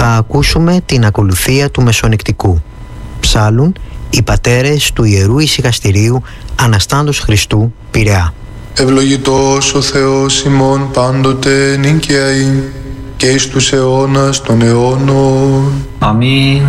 Θα ακούσουμε την ακολουθία του Μεσονυκτικού. Ψάλλουν οι πατέρες του Ιερού Ησυχαστηρίου Αναστάντος Χριστού, Πειραιά. Ευλογητός ο Θεός ημών πάντοτε νυν και αεί και εις τους αιώνας των αιώνων. Αμήν.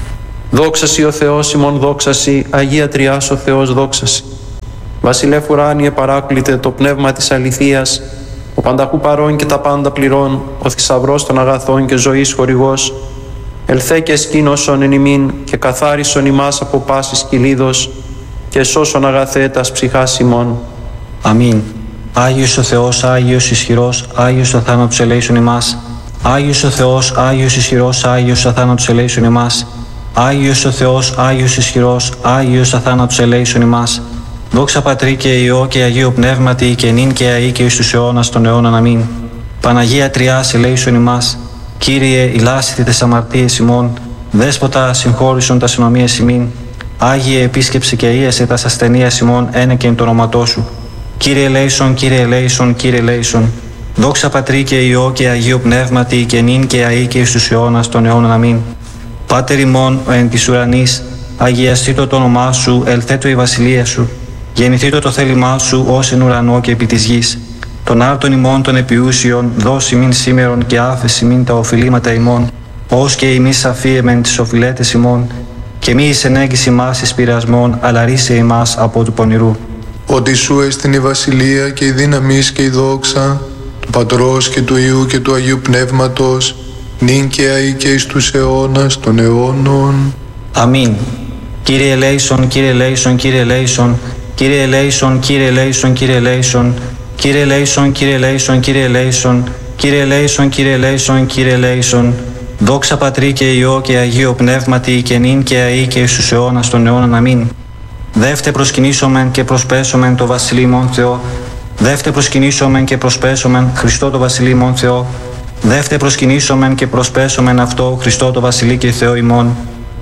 Δόξασι ο Θεός ημών, δόξασι, Αγία Τριάς ο Θεός, δόξασι. Βασιλεύ ουράνιε παράκλητε το πνεύμα της αληθείας, ο πανταχού παρών και τα πάντα πληρών, ο θησαυρός των αγαθών και ζωής χορηγός, ελθέ και σκήνωσον εν ημίν και καθάρισον ημάς από πάσης κυλίδος και σώσον αγαθέ τας ψυχάς ημών. Αμήν. Άγιος ο Θεός, Άγιος ισχυρός, Άγιος ο θάνατος ελέησον ημάς. Άγιος ο Θεός, Άγιος ισχυρός, Άγιος ο θάνατος ελέησον ημάς. Άγιος ο Θεός, Άγιος ισχυρός, Άγιος ο θάνατος ελέησον ημάς. Δόξα Πατρί και Υιό και Αγίο Πνεύματι και νυν και αεί και εις τους αιώνας των αιώνων. Αμήν. Παναγία Τριάς ελέησον ημάς. Κύριε, ηλάσιτε τες αμαρτίες ημών. Δέσποτα, συγχώρησον τας ενομίες ημίν. Άγιε, επίσκεψε και ίεσε τας ασθενείας ημών, ένεκεν το όνοματό σου. Κύριε ελέησον, Κύριε ελέησον, Κύριε ελέησον. Δόξα Πατρί και Υιό και Αγίο Πνεύματι και νυν και αεί και εις τους αιώνας των αιώνων. Αμήν. Πάτερ ημών ο εν της ουρανής, αγιαστήτω το όνομά σου, ελθέτω η βασιλεία σου. Γεννηθήτω το θέλημά σου ως εν ουρανό και επί της γης. Των άρτων ημών των επιούσιων, δώσει μην σήμερον και άφεση μην τα οφειλήματα ημών, ως και ημείς αφίεμεν τις οφειλέτες ημών, και μη εις ενέγγιση μας εις πειρασμών, αλλά ρίσε ημάς από του πονηρού. Ότι σου εστιν η βασιλεία και η δύναμις και η δόξα, του Πατρός και του Υιού και του Αγίου Πνεύματος, νυν και αεί και εις τους αιώνας των αιώνων. Αμήν. Κύριε ελέησον, Κύριε ελέησον, Κύριε ελέησον, Κύριε ελέησον, Κύριε ελέησον, Κύριε ελέησον, Κύριε ελέησον, Κύριε ελέησον, Κύριε ελέησον, Κύριε ελέησον, Κύριε ελέησον, Κύριε ελέησον. Δόξα Πατρί και Υιό και Αγίο Πνεύματι και νυν και αεί και εις τους αιώνας των αιώνων. Αμήν. Δεύτε προσκυνήσομεν και προσπέσομεν το Βασιλεί ημών Θεό. Δεύτε προσκυνήσομεν και προσπέσομεν Χριστό το Βασιλεί ημών Θεό. Δεύτε προσκυνήσομεν και προσπέσομεν αυτό Χριστό το Βασιλεί και Θεό ημών.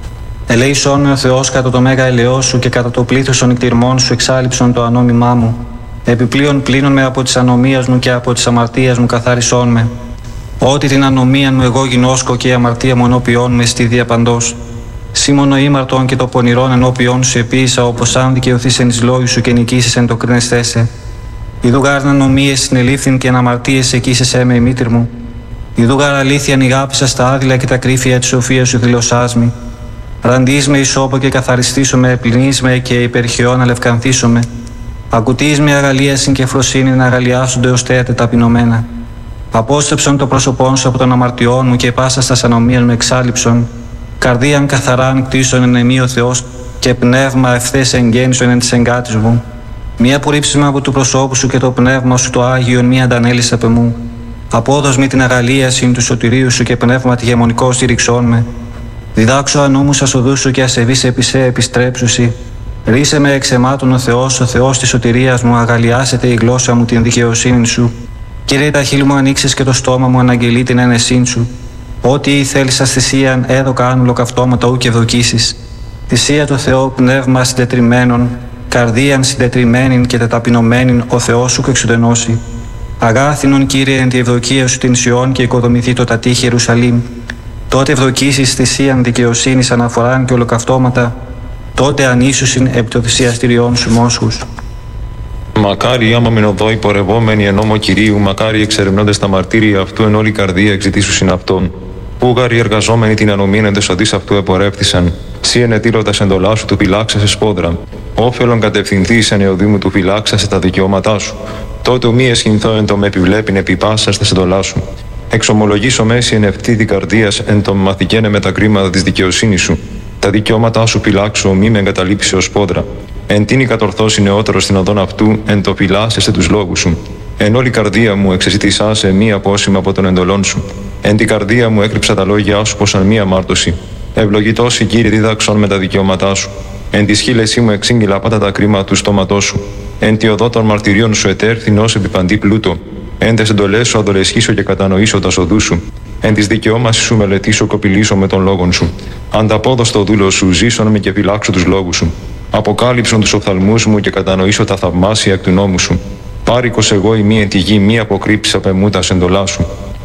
Ελέησόν με ο Θεός κατά το μέγα ελαιό σου και κατά το πλήθος των νηκτηρμών σου εξάλειψον το ανόμημά μου. Επιπλέον πλύνον με από της ανομίας μου και από της αμαρτίας μου καθάρισόν με. Ότι την ανομία μου εγώ γινώσκω και η αμαρτία μου ενώπιόν με στη διαπαντός. Σήμωνο ήμαρτον και το πονηρόν ενώπιόν σου επίησα, όπως αν δικαιωθείς εν εις λόγους σου και νικήσεις εν το κρίνεσθέσαι. Ιδούγαρ ανομίες συνελήφθην και αναμαρτίες εκείσεσέ με η μήτρ μου. Ιδούγαρ αλήθεια νηγάπησα στα άδειλα και τα κρύφια της σοφίας σου θηλωσάς με. Ραντείς με ισόπο και καθαριστήσω με, πλυνείς με και υπερχαιών αλευκανθήσω με. Ακουτείς με αγαλίασιν και φροσύνη να αγαλιάσονται ως θέατε ταπεινωμένα. Απόστρεψον το πρόσωπόν σου από των αμαρτιών μου και πάσα στα ανομίας μου εξάλειψον. Καρδίαν καθαράν κτίσον εν εμεί ο Θεός και πνεύμα ευθές εγγέννησον εν της εγκάτης μου. Μη απορρίψεις με από του προσώπου σου και το πνεύμα σου το Άγιον μη αντανέλεις απ' εμού. Απόδος μη την αγαλίασιν του σωτηρίου σου και πνεύμα τη γεμονικό στήριξόν με. Διδάξω ανώμους ασοδούς σου και ασεβείς επί σε επιστρέψουσι. Ρίσε με εξαιμάτων ο Θεός της σωτηρίας μου, αγαλιάσετε η γλώσσα μου την δικαιοσύνη σου. Κύριε, τα χείλη μου ανοίξεις και το στόμα μου αναγγελεί την ένεσήν σου. Ό,τι θέλεις ας θυσίαν, έδωκα αν ολοκαυτώματα ου και ευδοκίσεις. Θυσία το Θεό πνεύμα συντετριμένων, καρδίαν συντετριμένην και τεταπεινωμένην ο Θεός σου εξουδενώσει. Αγάθινον Κύριε εν τη ευδοκία σου την Σιών και οικοδομηθεί το τατήχη Ιερουσαλήμ. Τότε ευδοκίσεις θυσίαν δικαιοσύνης αναφοράν και ολοκαυτώματα, τότε ανήσουσιν επί το θυσιαστηριών σου μόσχους. Μακάρι άμα μηνοδό υπορευόμενοι εν νόμο Κυρίου, μακάρι εξερευνώντες τα μαρτύρια αυτού εν όλη καρδία εξητήσουσιν αυτόν. Ούγαροι εργαζόμενοι την ανομήν εν τεσοδείς αυτού επορεύθησαν. Σύ ενετήλωτας εντολά σου του φυλάξεσαι σπόδρα. Όφελον κατευθυνθείς εν εωδήμου του φυλάξεσαι τα δικαιώματά σου. Τότε μη εσχυνθώ εν το με επιβλέπειν επί πάσας τες εντολά σου. Εξομολογήσω μέση εν ευθύδη καρδίας εν το μαθηκένε με τα κρίματα της δικαιοσύνης σου. Τα δικαιώματά σου φυλάξω, μη με εγκαταλείψει ως πόδρα. Εν τίνη κατορθώσει νεότερο στην οδόν αυτού, εν το φυλάσσεσαι τους λόγους σου. Εν όλη καρδία μου εξεζητήσάσαι μη απόσημα από τον εντολών σου. Εν την καρδία μου έκρυψα τα λόγια σου πως αν μη αμάρτωση. Ευλογητός η Κύριε δίδαξον με τα δικαιώματά σου. Εν τη σχήλεσή μου εξήγηλα πάντα τα κρίματα του στόματός σου. Εν τη οδό των μαρτυρίων σου ετέρθην ως επιπαντή πλούτο. Εν τες εντολές σου αδολεσχίσω και κατανοήσω τα σοδού σου. Εν της δικαιώμασης σου μελετήσω κοπηλήσω με τον λόγον σου. Ανταπόδω στο δούλο σου, ζήσον με και φυλάξω τους λόγους σου. Αποκάλυψον τους οφθαλμούς μου και κατανοήσω τα θαυμάσια εκ του νόμου σου. Πάρικος εγώ η μη εν τη γη, μη αποκρύψεις απ' εμού τα σεντολά σου.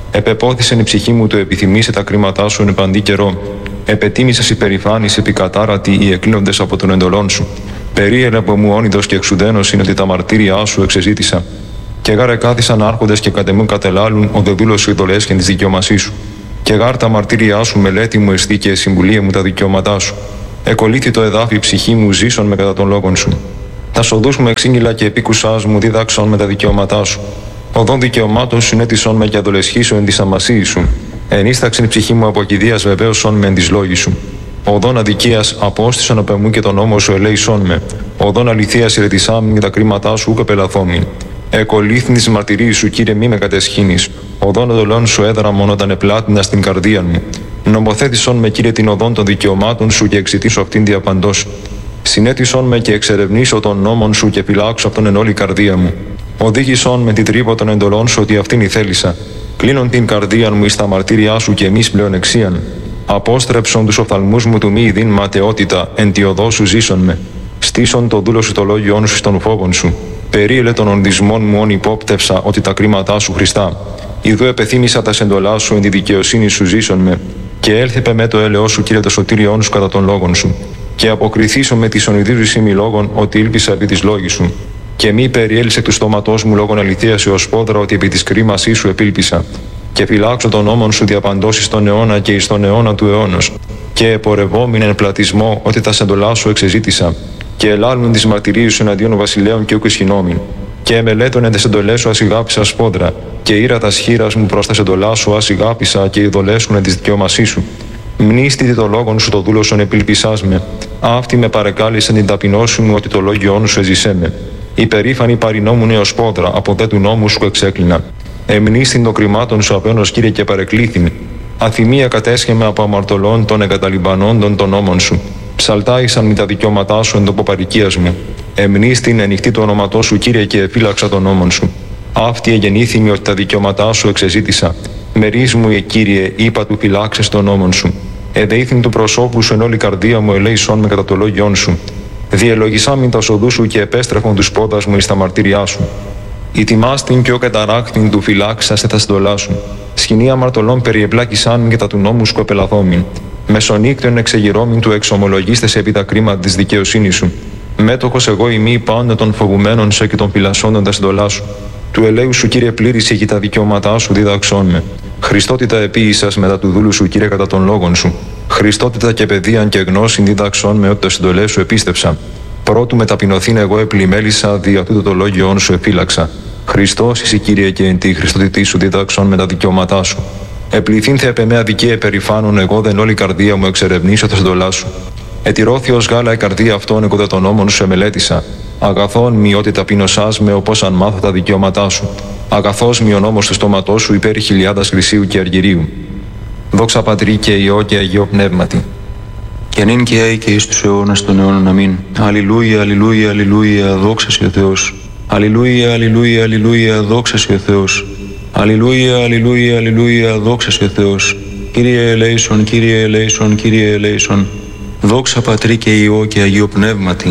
Επεπόθησεν η ψυχή μου το επιθυμήσε τα κρίματά σου εν παντή καιρό. Επετίμησες υπερηφάνης επικατάρατη οι εκκλίνοντες από τον εντολών σου. Περίελε από μου όνειδος και εξουδένος είναι ότι τα μαρτύρια σου εξεζήτησα. Και γάρ εκάθισαν άρχοντες και κατ' εμούν κατελάλουν ο δε δούλος σου ειδολέσχεν της δικαιωμασής σου. Και γάρ τα μαρτύρια σου μελέτη μου εστί και συμβουλία μου τα δικαιώματά σου. Εκολύθη το εδάφι η ψυχή μου ζήσον με κατά των λόγων σου. Τα σοδούς μου εξήγηλα και επίκουσάς μου δίδαξον με τα δικαιώματά σου. Οδόν δικαιωμάτων συνέτησον με και αδολεσχήσω εν της αμασίης σου. Ενίσταξεν η ψυχή μου από κηδείας βεβαίωσον με εν της λόγης σου. Οδόν αδικίας απόστησον απ' εμού και τον νόμο σου ελέησόν με. Οδόν αληθείας ηρετισάμιν και τα κρίματά σου ούκ επελαθόμην. Εκολύθην της μαρτυρίας σου, Κύριε, μη με κατεσχύνεις. Οδόν οδολών σου έδρα μόνο όταν επλάτηνα στην καρδία μου. Νομοθέτησον με, Κύριε, την οδόν των δικαιωμάτων σου και εξητήσω αυτήν διαπαντός. Συνέτησον με και εξερευνήσω των νόμων σου και φυλάξω αυτόν εν όλη καρδία μου. Οδήγησον με την τρύπο των εντολών σου ότι αυτήν ηθέλησα. Κλείνον την καρδία μου εις τα μαρτύριά σου και εμείς πλεονεξίαν. Απόστρεψον τους οφθαλμούς μου του μη ειδήν ματαιότητα, εν τη οδό σου ζήσον με. Στήσον το δούλο σου το λόγιόν σου στον φόβον σου. Περίελε των ονδισμών μου όν υπόπτευσα ότι τα κρίματά σου Χριστά. Ιδού επεθύμησα τα σεντολά σου εν τη δικαιοσύνη σου ζήσον με. Και έλθεπε με το έλεος σου, Κύριε, το σωτήριόν σου κατά των λόγων σου. Και αποκριθήσω με τη ονειδίζουσή μη λόγων ότι ήλπισα επί της λόγης σου. Και μη περιέλυσε του στόματός μου λόγων αληθείας έως πόδρα ότι επί της κρίμασής σου επήλπισα. Και φυλάξω τον νόμον σου διαπαντός εις τον αιώνα και εις τον αιώνα του αιώνος. Και επορευόμην εν πλατισμό ότι τα σεντολά σου εξεζήτησα. Και ελάλουν τις μαρτυρίες σου εναντίον βασιλέων και ούκ ισχυνόμην. Και εμελέτων εν τες εντολές σου ασυγάπησα σπόδρα. Και ήρα τα σχήρας μου προς τα σεντολά σου ασυγάπησα και ειδολέσουν εν της δικαιωμασής σου. Μνήστητη το λόγον σου το δούλωσον επιλπισάς με. Αυτή με παρεκάλεσεν την ταπεινώση μου ότι το λόγιόν σου εζησέ με. Υπερήφανη παρινόμουν έως πόδρα, από δε του νόμου σου εξέκλεινα. Εμνήστην των κρυμάτων σου απένος, Κύριε, και παρεκλήθην. Αθυμία κατέσχεμε από αμαρτωλών των εγκαταλειμπανόντων των νόμων σου. Ψαλτάησαν με τα δικαιώματά σου εν τόπο παροικίας μου. Εμνήστην ενοιχτή το όνοματό σου, Κύριε, και εφύλαξα των νόμων σου. Αυτή εγεννήθημη ότι τα δικαιώματά σου εξεζήτησα. Μερίς μου, Κύριε, είπα του φυλάξες των νόμων σου. Εδεήθην του προσώπου σου εν όλη καρδία μου ελέησόν με κατά το λόγιόν σου. Διελογισάμιν τα οδού σου και επέστρεφον τους πόδας μου εις τα μαρτύριά σου. Ητιμάστην και ο καταράχθην του φυλάξα σε τα στολά σου. Σκηνή αμαρτωλών περιεπλάκησάν και τα του νόμου σου επελαθόμην. Μεσονύκτων εξεγυρώμην του εξομολογίστες επί τα κρίματα της δικαιοσύνης σου. Μέτοχος εγώ ημί πάντα των φοβουμένων σε και των φυλασσόντων τα στολά σου. Του ελέου σου, Κύριε, πλήρησε και τα δικαιώματά σου διδαξών με. Χριστότητα επίησας μετά του δούλου σου, Κύριε, κατά των λόγων σου. Χριστότητα και παιδείαν και γνώσιν δίδαξόν με ότι τα συντολές σου επίστεψα. Πρώτου με ταπεινωθήν εγώ επλημέλησα, δια τούτο το λόγιόν σου εφύλαξα. Χριστός εσύ, Κύριε, και εν τη Χριστότητή σου δίδαξον με τα δικαιώματά σου. Επληθύνθε επ' εμέ αδικία επερηφάνων, εγώ δεν όλη καρδία μου εξερευνήσω τα συντολά σου. Ετηρώθη ως γάλα η καρδία αυτών, εγώ δε των νόμων σου εμελέτησα. Αγαθόν μη ότι ταπεινωσάς με, όπως αν μάθω τα δικαιώματά σου. Αγαθός μη ο νόμος του στόματός σου υπέρ χιλιάδας χρυσίου και αργυρίου. Δόξα Πατρί και Υιό και Αγίο Πνεύματι. Και νυν και αεί και εις τους αιώνας των αιώνων. Αμήν. Αλληλούια, αλληλούια, αλληλούια, δόξα σοι ο Θεός. Αλληλούια, αλληλούια, αλληλούια, δόξα σοι ο Θεός. Αλληλούια, αλληλούια, αλληλούια, δόξα σοι ο Θεός. Κύριε ελέησον, Κύριε ελέησον, Κύριε ελέησον. Δόξα Πατρί και Υιό και Αγίο Πνεύματι.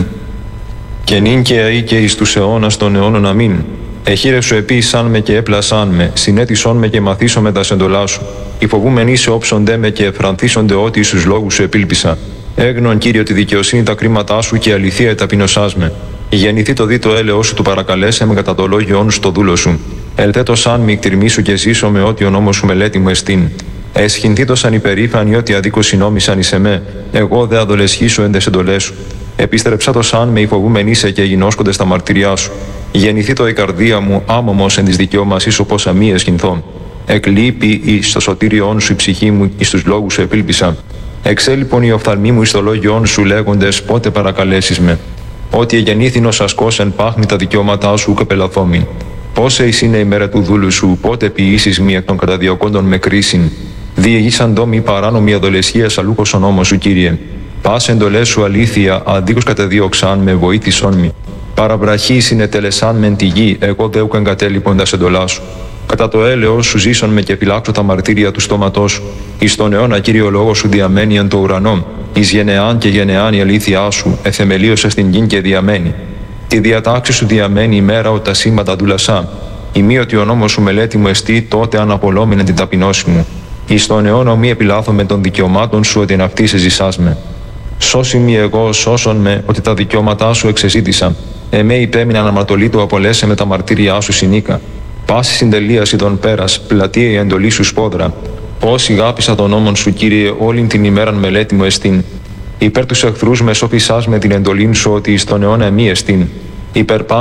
Και νυν και αεί και εις τους αιώνας των αιώνων. Αμήν. Εχείρεσου επίησαν με και έπλασαν με, συνέτησον με και μαθήσον με τα σεντολά σου. Οι φοβούμενοι σε όψονται με και εφρανθίσονται ότι εις τους λόγους σου επήλπισα. Έγνον, Κύριε, τη δικαιοσύνη τα κρίματά σου και αληθεία ταπεινωσάς με. Γεννηθεί το δίτο έλεος σου του παρακαλέσε με κατά το λόγιόν σου το δούλο σου. Ελθέτω σαν μη εκτιρμήσου και ζήσω με ότι ο νόμος σου μελέτη μου εστίν. Εσχυνθήτω σαν υπερήφανοι ότι αδίκως συνόμησαν εις εμέ. Εγώ δε αδολεσχήσω εν τες εντολές σου. Επίστρεψα το σαν με υφοβούμενοι σε και γινώσκονται στα μαρτυριά σου. Γεννηθεί το η καρδία μου άμωμος εν της δικαιώμασής όπως αμοί εσχυνθώ. Εκλείπει εις το σωτήριόν σου η ψυχή μου, εις τους λόγους σου επήλπισα. Εξέλιπον οι οφθαλμοί μου εις το λόγιόν σου λέγοντες πότε παρακαλέσεις με. Ότι εγεννήθην ως ασκός εν πάχνη τα δικαιώματά σου ουκ επελαθόμην. Πόσε εις είναι η μέρα του δούλου σου, πότε ποιήσεις μη εκ των καταδιωκόντων με κρίσιν. Διηγήσαν τόμοι παράνομη αδολεσχίας αλούχος ο νόμος σου, Κύριε. Πας εντολές σου αλήθεια, αντίκως κατεδίωξαν με βοήθησόν μη. Παραβραχή συνετελεσάν μεν τη γη, εγώ δε ουκ εγκατέλειπον τα εντολά σου. Κατά το έλεος σου ζήσον με και φυλάξω τα μαρτύρια του στόματός σου. Εις τον αιώνα, Κύριε, ο λόγος σου διαμένει εν το ουρανό. Εις γενεάν και γενεάν η αλήθειά σου, εθεμελίωσε στην γη και διαμένει. Τη διατάξη σου διαμένει η μέρα ότι τα σήματα δούλασά. Ημίωτι ο νόμος σου μελέτη μου εστί, τότε αναπολόμηνε την ταπεινώση μου. Εις τον αιώνα μη επιλάθω με των δικαιωμάτων σου, ότι εν αυτής εζησάς με. Σώσι μη εγώ, σώσον με, ότι τα δικαιώματά σου εξεζήτησα. Εμέ υπέμειναν αμαρτωλή του, απολέσαι με τα μαρτύριά σου συνήκα. Πάση συντελείαση των πέρας, πλατεία η εντολή σου σπόδρα. Όσοι γάπησα τον νόμον σου, Κύριε, όλην την ημέραν μελέτη μου εστίν. Υπέρ τους εχθρούς με σώπησάς με την εντολήν σου, ότι εις τον αιώνα μη εστίν. Υπέρ